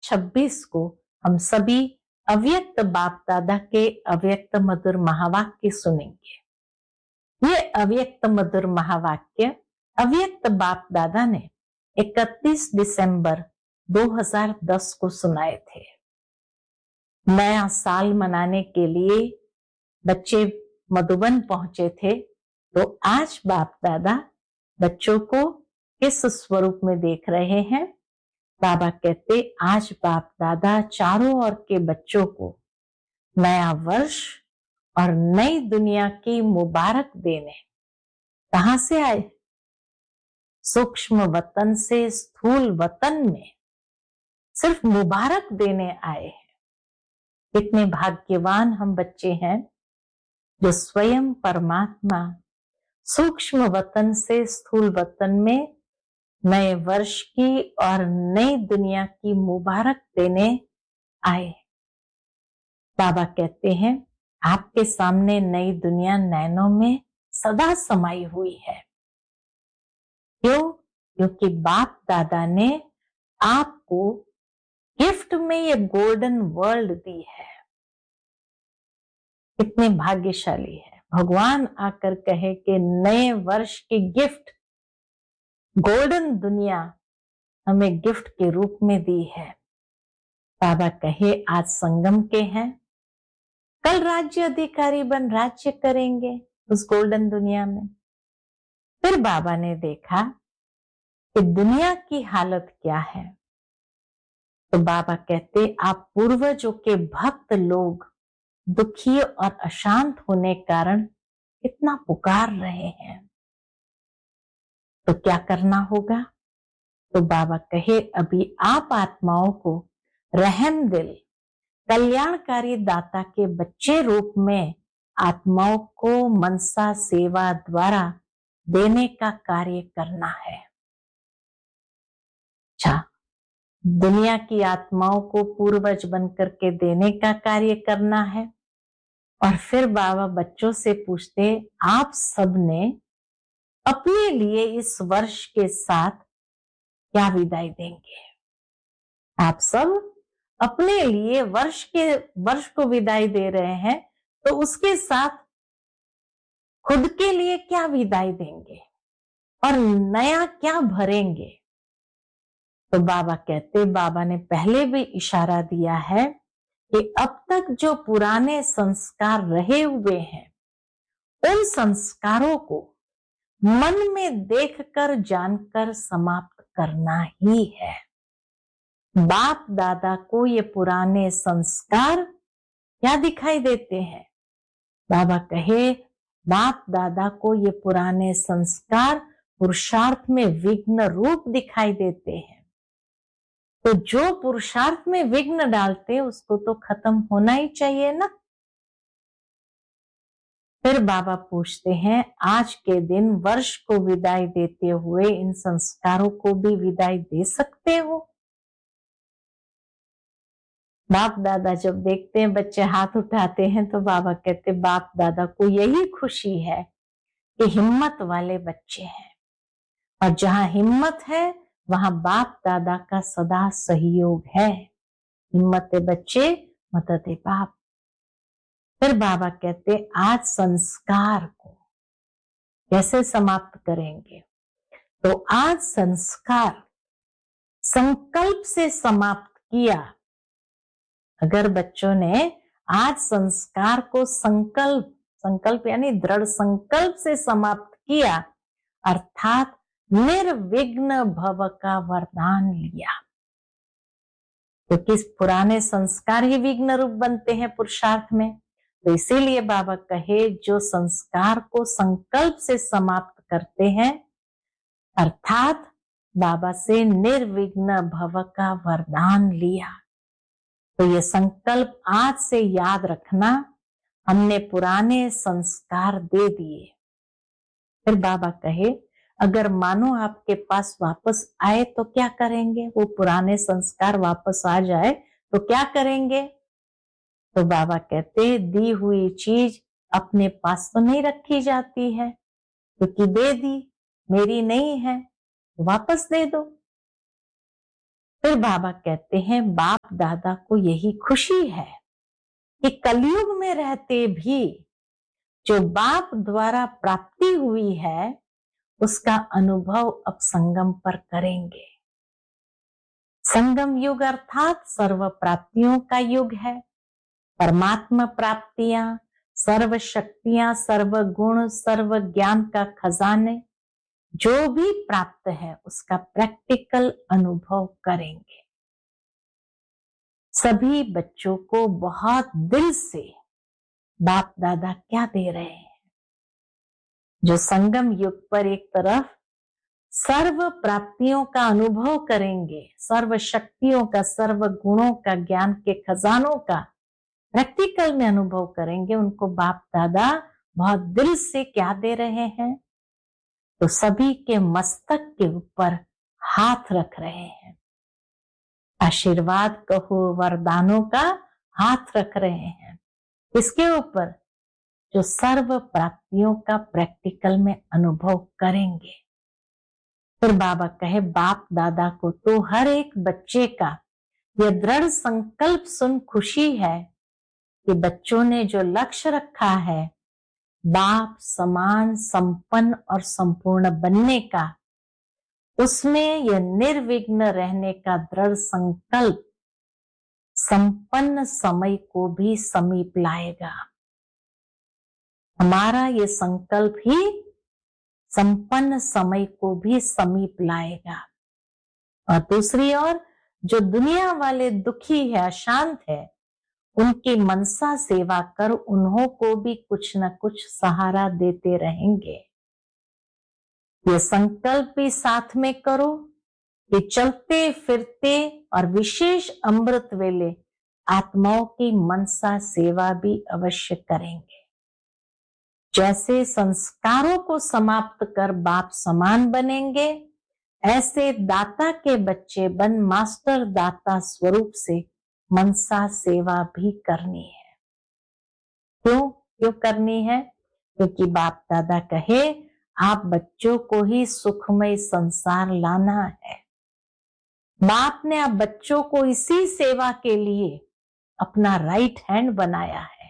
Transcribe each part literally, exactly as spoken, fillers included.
छब्बीस को हम सभी अव्यक्त बाप दादा के अव्यक्त मधुर महावाक्य सुनेंगे। ये अव्यक्त मधुर महावाक्य अव्यक्त बाप दादा ने इकतीस दिसंबर दो हज़ार दस को सुनाए थे। नया साल मनाने के लिए बच्चे मधुबन पहुंचे थे, तो आज बाप दादा बच्चों को किस स्वरूप में देख रहे हैं? बाबा कहते आज बाप दादा चारों ओर के बच्चों को नया वर्ष और नई दुनिया की मुबारक देने कहां से आए? सूक्ष्म वतन से स्थूल वतन में सिर्फ मुबारक देने आए हैं। कितने भाग्यवान हम बच्चे हैं जो स्वयं परमात्मा सूक्ष्म वतन से स्थूल वतन में नए वर्ष की और नई दुनिया की मुबारक देने आए। बाबा कहते हैं आपके सामने नई दुनिया नैनों में सदा समाई हुई है। क्यों? क्योंकि बाप दादा ने आपको गिफ्ट में ये गोल्डन वर्ल्ड दी है। कितने भाग्यशाली है। भगवान आकर कहे कि नए वर्ष की गिफ्ट गोल्डन दुनिया हमें गिफ्ट के रूप में दी है। बाबा कहे आज संगम के हैं, कल राज्य अधिकारी बन राज्य करेंगे उस गोल्डन दुनिया में। फिर बाबा ने देखा कि दुनिया की हालत क्या है, तो बाबा कहते आप पूर्वजों के भक्त लोग दुखी और अशांत होने कारण इतना पुकार रहे हैं, तो क्या करना होगा? तो बाबा कहे अभी आप आत्माओं को रहम दिल कल्याणकारी दाता के बच्चे रूप में आत्माओं को मनसा सेवा द्वारा देने का कार्य करना है। अच्छा, दुनिया की आत्माओं को पूर्वज बनकर के देने का कार्य करना है। और फिर बाबा बच्चों से पूछते आप सबने अपने लिए इस वर्ष के साथ क्या विदाई देंगे? आप सब अपने लिए वर्ष के वर्ष को विदाई दे रहे हैं, तो उसके साथ खुद के लिए क्या विदाई देंगे और नया क्या भरेंगे? तो बाबा कहते बाबा ने पहले भी इशारा दिया है कि अब तक जो पुराने संस्कार रहे हुए हैं उन संस्कारों को मन में देखकर जानकर समाप्त करना ही है। बाप दादा को ये पुराने संस्कार क्या दिखाई देते हैं? बाबा कहे बाप दादा को ये पुराने संस्कार पुरुषार्थ में विघ्न रूप दिखाई देते हैं। तो जो पुरुषार्थ में विघ्न डालते उसको तो खत्म होना ही चाहिए ना। फिर बाबा पूछते हैं आज के दिन वर्ष को विदाई देते हुए इन संस्कारों को भी विदाई दे सकते हो? बाप दादा जब देखते हैं बच्चे हाथ उठाते हैं तो बाबा कहते बाप दादा को यही खुशी है कि हिम्मत वाले बच्चे हैं, और जहां हिम्मत है वहां बाप दादा का सदा सहयोग है। हिम्मत बच्चे मदद बाप। फिर बाबा कहते आज संस्कार को कैसे समाप्त करेंगे? तो आज संस्कार संकल्प से समाप्त किया। अगर बच्चों ने आज संस्कार को संकल्प संकल्प यानी दृढ़ संकल्प से समाप्त किया, अर्थात निर्विघ्न भव का वरदान लिया, तो किस पुराने संस्कार ही विघ्न रूप बनते हैं पुरुषार्थ में। तो इसीलिए बाबा कहे जो संस्कार को संकल्प से समाप्त करते हैं, अर्थात बाबा से निर्विघ्न भव का वरदान लिया। तो ये संकल्प आज से याद रखना, हमने पुराने संस्कार दे दिए। फिर बाबा कहे अगर मानो आपके पास वापस आए तो क्या करेंगे? वो पुराने संस्कार वापस आ जाए तो क्या करेंगे? तो बाबा कहते दी हुई चीज अपने पास तो नहीं रखी जाती है, क्योंकि दे दी मेरी नहीं है, वापस दे दो। फिर बाबा कहते हैं बाप दादा को यही खुशी है कि कलयुग में रहते भी जो बाप द्वारा प्राप्ति हुई है उसका अनुभव अब संगम पर करेंगे। संगम युग अर्थात सर्व प्राप्तियों का युग है। परमात्मा प्राप्तियां, सर्व शक्तियां, सर्व गुण, सर्व ज्ञान का खजाने जो भी प्राप्त है उसका प्रैक्टिकल अनुभव करेंगे। सभी बच्चों को बहुत दिल से बाप दादा क्या दे रहे हैं, जो संगम युग पर एक तरफ सर्व प्राप्तियों का अनुभव करेंगे, सर्व शक्तियों का, सर्व गुणों का, ज्ञान के खजानों का प्रैक्टिकल में अनुभव करेंगे, उनको बाप दादा बहुत दिल से क्या दे रहे हैं, तो सभी के मस्तक के ऊपर हाथ रख रहे हैं। आशीर्वाद कहो, वरदानों का हाथ रख रहे हैं। इसके ऊपर जो सर्व प्राप्तियों का प्रैक्टिकल में अनुभव करेंगे। फिर बाबा कहे बाप दादा को तो हर एक बच्चे का यह दृढ़ संकल्प सुन खुशी है कि बच्चों ने जो लक्ष्य रखा है बाप समान संपन्न और संपूर्ण बनने का, उसमें यह निर्विघ्न रहने का दृढ़ संकल्प संपन्न समय को भी समीप लाएगा। हमारा ये संकल्प ही संपन्न समय को भी समीप लाएगा। और दूसरी ओर जो दुनिया वाले दुखी है, अशांत है, उनकी मनसा सेवा कर उन्हों को भी कुछ न कुछ सहारा देते रहेंगे। ये संकल्प भी साथ में करो कि चलते फिरते और विशेष अमृत वेले आत्माओं की मनसा सेवा भी अवश्य करेंगे। जैसे संस्कारों को समाप्त कर बाप समान बनेंगे, ऐसे दाता के बच्चे बन मास्टर दाता स्वरूप से मनसा सेवा भी करनी है। क्यों क्यों करनी है? क्योंकि बाप दादा कहे आप बच्चों को ही सुखमय संसार लाना है। बाप ने आप बच्चों को इसी सेवा के लिए अपना राइट हैंड बनाया है।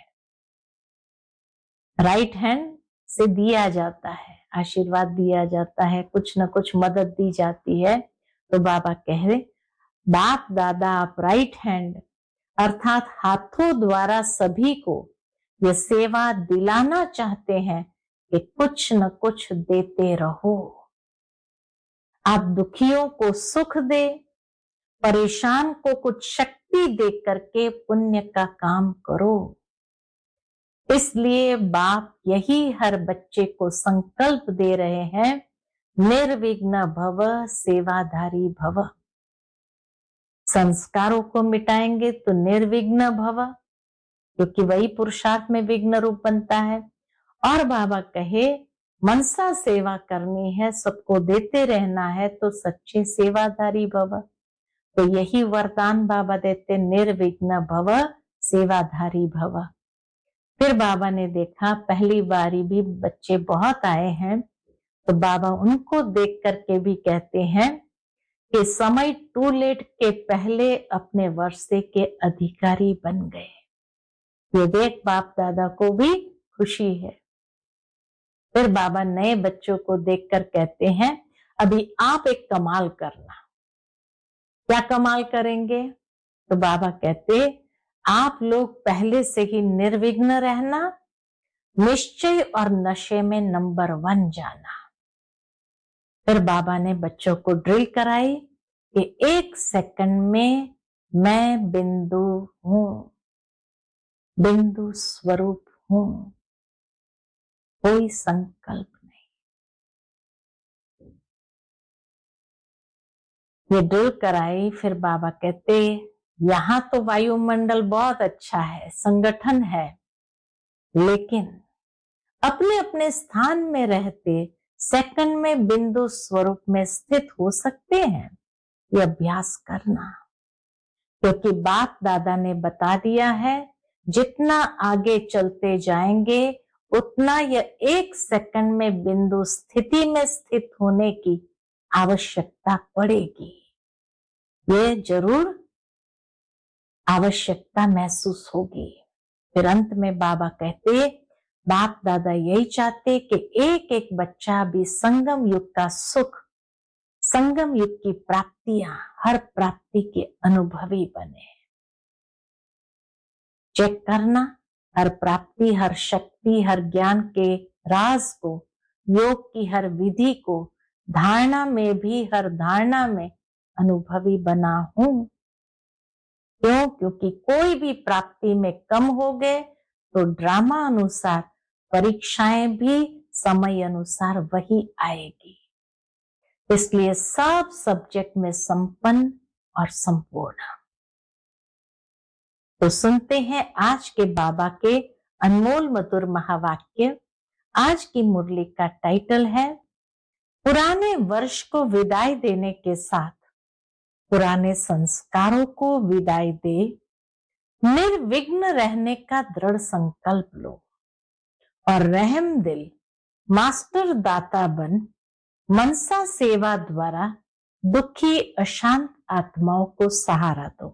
राइट हैंड से दिया जाता है, आशीर्वाद दिया जाता है, कुछ न कुछ मदद दी जाती है। तो बाबा कह रहे बाप दादा आप राइट हैंड अर्थात हाथों द्वारा सभी को ये सेवा दिलाना चाहते हैं कि कुछ न कुछ देते रहो। आप दुखियों को सुख दे, परेशान को कुछ शक्ति दे करके पुण्य का काम करो। इसलिए बाप यही हर बच्चे को संकल्प दे रहे हैं, निर्विघ्न भव सेवाधारी भव। संस्कारों को मिटाएंगे तो निर्विघ्न भव, क्योंकि वही पुरुषार्थ में विघ्न रूप बनता है। और बाबा कहे मनसा सेवा करनी है, सबको देते रहना है, तो सच्चे सेवाधारी भव। तो यही वरदान बाबा देते, निर्विघ्न भव सेवाधारी भव। फिर बाबा ने देखा पहली बारी भी बच्चे बहुत आए हैं, तो बाबा उनको देख करके भी कहते हैं कि समय टू लेट के पहले अपने वर्षे के अधिकारी बन गए। ये देख बाप दादा को भी खुशी है। फिर बाबा नए बच्चों को देखकर कहते हैं अभी आप एक कमाल करना। क्या कमाल करेंगे? तो बाबा कहते आप लोग पहले से ही निर्विघ्न रहना, निश्चय और नशे में नंबर वन जाना। फिर बाबा ने बच्चों को ड्रिल कराई कि एक सेकंड में मैं बिंदु हूं, बिंदु स्वरूप हूं, कोई संकल्प नहीं। ये ड्रिल कराई। फिर बाबा कहते यहां तो वायुमंडल बहुत अच्छा है, संगठन है, लेकिन अपने अपने स्थान में रहते सेकंड में बिंदु स्वरूप में स्थित हो सकते हैं। ये अभ्यास करना, क्योंकि बाप दादा ने बता दिया है जितना आगे चलते जाएंगे उतना यह एक सेकंड में बिंदु स्थिति में स्थित होने की आवश्यकता पड़ेगी। ये जरूर आवश्यकता महसूस होगी। फिर अंत में बाबा कहते, बाप दादा यही चाहते कि एक एक बच्चा भी संगम युग का सुख, संगम युग की प्राप्तियां, हर प्राप्ति के अनुभवी बने। चेक करना, हर प्राप्ति, हर शक्ति, हर ज्ञान के राज को, योग की हर विधि को, धारणा में भी हर धारणा में अनुभवी बना हूं। क्यों? क्योंकि कोई भी प्राप्ति में कम हो गए तो ड्रामा अनुसार परीक्षाएं भी समय अनुसार वही आएगी। इसलिए सब सब्जेक्ट में संपन्न और संपूर्ण। तो सुनते हैं आज के बाबा के अनमोल मधुर महावाक्य। आज की मुरली का टाइटल है, पुराने वर्ष को विदाई देने के साथ पुराने संस्कारों को विदाई दे, निर्विघ्न रहने का दृढ़ संकल्प लो और रहम दिल मास्टर दाता बन मनसा सेवा द्वारा दुखी अशांत आत्माओं को सहारा दो।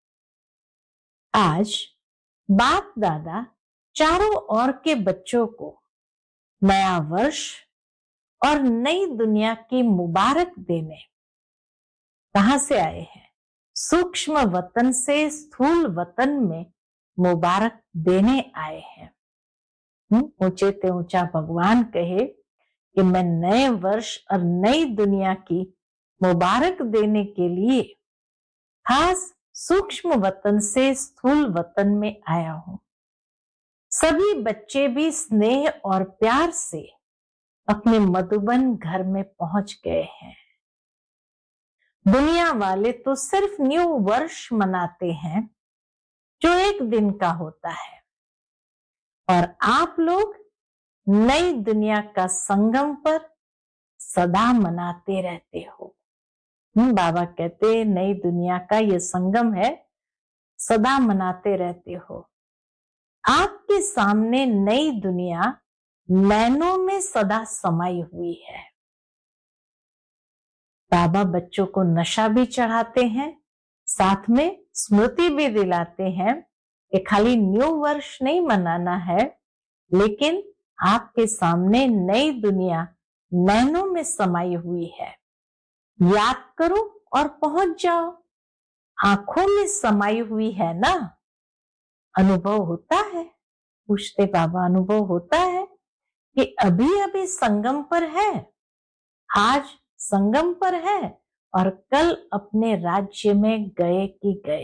आज बाप दादा चारों ओर के बच्चों को नया वर्ष और नई दुनिया की मुबारक देने कहां से आए हैं? सूक्ष्म वतन से स्थूल वतन में मुबारक देने आए हैं। ऊंचे ते ऊंचा भगवान कहे कि मैं नए वर्ष और नई दुनिया की मुबारक देने के लिए खास सूक्ष्म वतन से स्थूल वतन में आया हूं। सभी बच्चे भी स्नेह और प्यार से अपने मधुबन घर में पहुंच गए हैं। दुनिया वाले तो सिर्फ न्यू वर्ष मनाते हैं जो एक दिन का होता है, और आप लोग नई दुनिया का संगम पर सदा मनाते रहते हो। बाबा कहते नई दुनिया का ये संगम है, सदा मनाते रहते हो। आपके सामने नई दुनिया नैनों में सदा समाई हुई है। बाबा बच्चों को नशा भी चढ़ाते हैं, साथ में स्मृति भी दिलाते हैं कि खाली न्यू वर्ष नहीं मनाना है, लेकिन आपके सामने नई दुनिया नैनों में समाई हुई है। याद करो और पहुंच जाओ। आंखों में समाई हुई है ना। अनुभव होता है? पूछते बाबा, अनुभव होता है कि अभी अभी संगम पर है, आज संगम पर है और कल अपने राज्य में गए कि गए।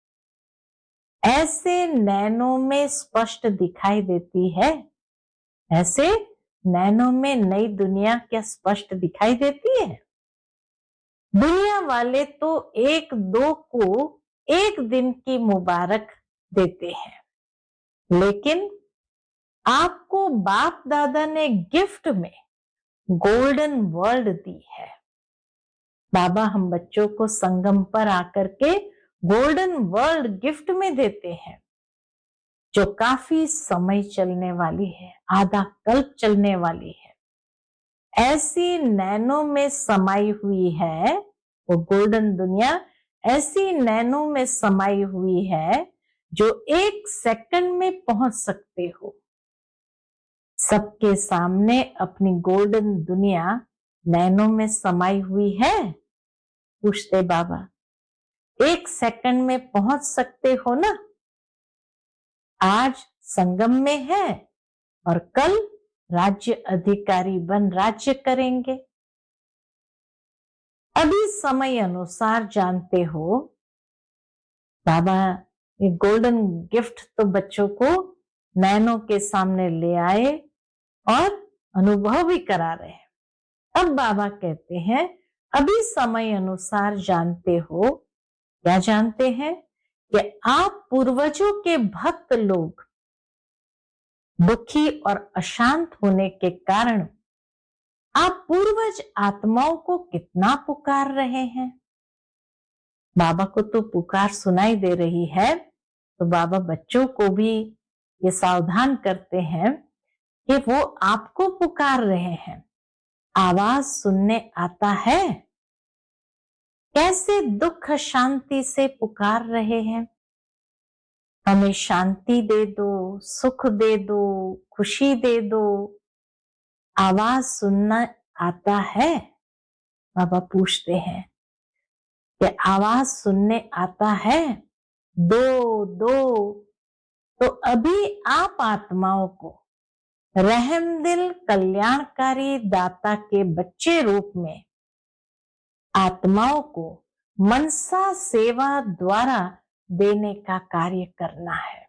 ऐसे नैनों में स्पष्ट दिखाई देती है। ऐसे नैनों में नई दुनिया क्या स्पष्ट दिखाई देती है? दुनिया वाले तो एक दो को एक दिन की मुबारक देते हैं, लेकिन आपको बाप दादा ने गिफ्ट में गोल्डन वर्ल्ड दी है। बाबा हम बच्चों को संगम पर आकर के गोल्डन वर्ल्ड गिफ्ट में देते हैं, जो काफी समय चलने वाली है, आधा कल्प चलने वाली है। ऐसी नैनों में समाई हुई है वो गोल्डन दुनिया, ऐसी नैनों में समाई हुई है जो एक सेकंड में पहुंच सकते हो। सबके सामने अपनी गोल्डन दुनिया नैनों में समाई हुई है। पूछते बाबा, एक सेकंड में पहुंच सकते हो ना? आज संगम में है और कल राज्य अधिकारी बन राज्य करेंगे। अभी समय अनुसार जानते हो, बाबा ये गोल्डन गिफ्ट तो बच्चों को नैनों के सामने ले आए और अनुभव भी करा रहे हैं। अब बाबा कहते हैं अभी समय अनुसार जानते हो, क्या जानते हैं? कि आप पूर्वजों के भक्त लोग दुखी और अशांत होने के कारण आप पूर्वज आत्माओं को कितना पुकार रहे हैं। बाबा को तो पुकार सुनाई दे रही है, तो बाबा बच्चों को भी ये सावधान करते हैं कि वो आपको पुकार रहे हैं। आवाज सुनने आता है कैसे दुख शांति से पुकार रहे हैं, हमें शांति दे दो, सुख दे दो, खुशी दे दो। आवाज सुनना आता है? बाबा पूछते हैं कि आवाज सुनने आता है? दो दो। तो अभी आप आत्माओं को रहमदिल कल्याणकारी दाता के बच्चे रूप में आत्माओं को मनसा सेवा द्वारा देने का कार्य करना है।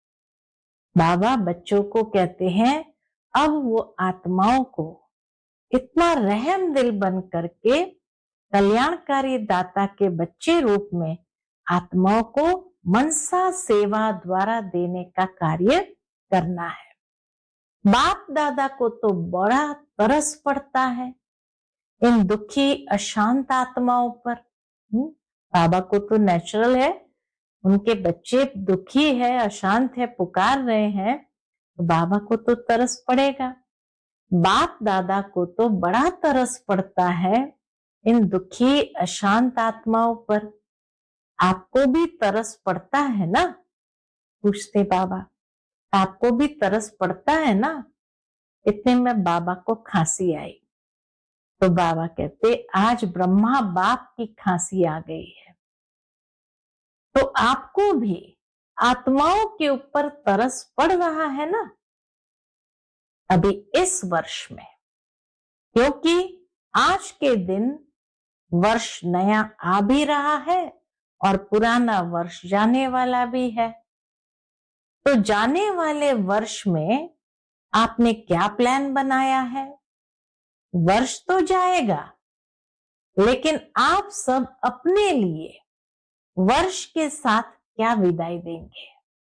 बाबा बच्चों को कहते हैं अब वो आत्माओं को इतना रहम दिल बन करके कल्याणकारी दाता के बच्चे रूप में आत्माओं को मनसा सेवा द्वारा देने का कार्य करना है। बाप दादा को तो बड़ा तरस पड़ता है इन दुखी अशांत आत्माओं पर। बाबा को तो नेचुरल है, उनके बच्चे दुखी है, अशांत है, पुकार रहे हैं, तो बाबा को तो तरस पड़ेगा। बाप दादा को तो बड़ा तरस पड़ता है इन दुखी अशांत आत्माओं पर। आपको भी तरस पड़ता है ना? पूछते बाबा, आपको भी तरस पड़ता है ना? इतने में बाबा को खांसी आई, तो बाबा कहते आज ब्रह्मा बाप की खांसी आ गई है, तो आपको भी आत्माओं के ऊपर तरस पड़ रहा है ना अभी इस वर्ष में, क्योंकि आज के दिन वर्ष नया आ भी रहा है और पुराना वर्ष जाने वाला भी है। तो जाने वाले वर्ष में आपने क्या प्लान बनाया है? वर्ष तो जाएगा, लेकिन आप सब अपने लिए वर्ष के साथ क्या विदाई देंगे?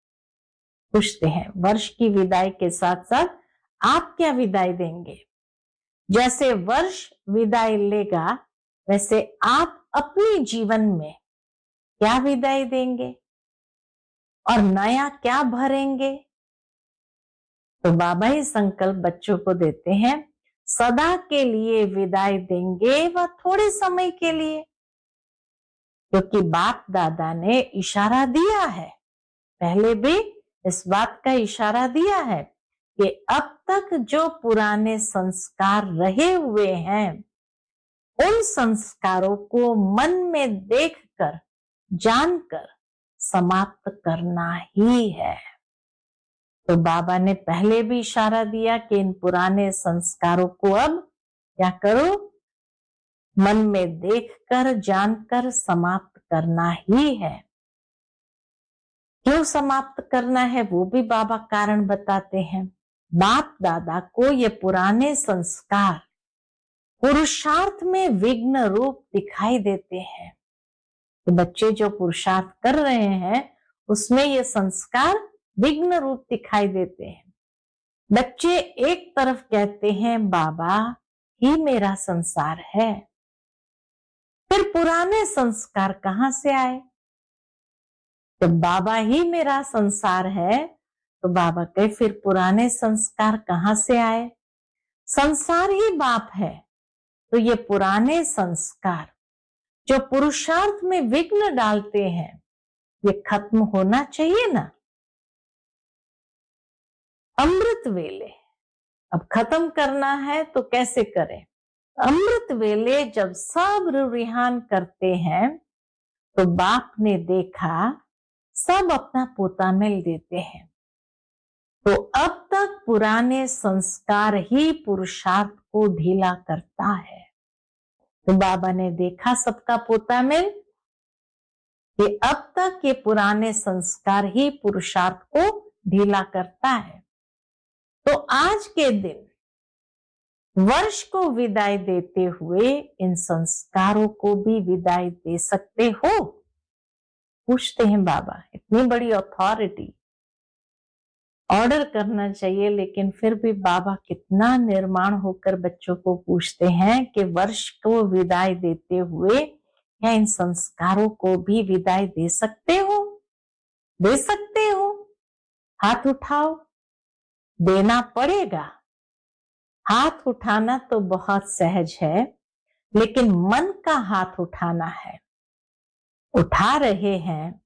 पूछते हैं, वर्ष की विदाई के साथ साथ आप क्या विदाई देंगे? जैसे वर्ष विदाई लेगा वैसे आप अपने जीवन में क्या विदाई देंगे और नया क्या भरेंगे? तो बाबा ही संकल्प बच्चों को देते हैं, सदा के लिए विदाई देंगे व थोड़े समय के लिए, क्योंकि बाप दादा ने इशारा दिया है, पहले भी इस बात का इशारा दिया है कि अब तक जो पुराने संस्कार रहे हुए हैं उन संस्कारों को मन में देखकर जानकर समाप्त करना ही है। तो बाबा ने पहले भी इशारा दिया कि इन पुराने संस्कारों को अब क्या करो, मन में देखकर जानकर समाप्त करना ही है। क्यों समाप्त करना है वो भी बाबा कारण बताते हैं। बाप दादा को ये पुराने संस्कार पुरुषार्थ में विघ्न रूप दिखाई देते हैं। तो बच्चे जो पुरुषार्थ कर रहे हैं उसमें ये संस्कार विघ्न रूप दिखाई देते हैं। बच्चे एक तरफ कहते हैं बाबा ही मेरा संसार है, फिर पुराने संस्कार कहां से आए? जब बाबा ही मेरा संसार है तो बाबा कहे फिर पुराने संस्कार कहां से आए? संसार ही बाप है, तो ये पुराने संस्कार जो पुरुषार्थ में विघ्न डालते हैं ये खत्म होना चाहिए ना। अमृत वेले अब खत्म करना है तो कैसे करें? अमृत वेले जब सब रुरिहान करते हैं तो बाप ने देखा सब अपना पोता मिल देते हैं, तो अब तक पुराने संस्कार ही पुरुषार्थ को ढीला करता है। तो बाबा ने देखा सबका पोता मिल कि अब तक ये पुराने संस्कार ही पुरुषार्थ को ढीला करता है, तो आज के दिन वर्ष को विदाई देते हुए इन संस्कारों को भी विदाई दे सकते हो? पूछते हैं बाबा। इतनी बड़ी अथॉरिटी, ऑर्डर करना चाहिए, लेकिन फिर भी बाबा कितना निर्माण होकर बच्चों को पूछते हैं कि वर्ष को विदाई देते हुए क्या इन संस्कारों को भी विदाई दे सकते हो? दे सकते हो? हाथ उठाओ। देना पड़ेगा। हाथ उठाना तो बहुत सहज है, लेकिन मन का हाथ उठाना है। उठा रहे हैं